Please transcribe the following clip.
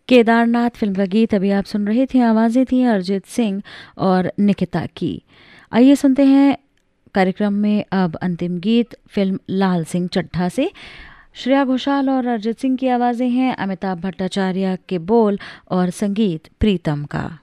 Kedarnath film का गीत अभी आप सुन रहे थे। आवाज़ें थी अरिजीत सिंह और निकिता की। आइए सुनते हैं कार्यक्रम में अब अंतिम गीत फिल्म लाल सिंह चड्ढा से। श्रेया घोषाल और अरिजीत सिंह की आवाज़ें हैं, अमिताभ भट्टाचार्य के बोल और संगीत प्रीतम का।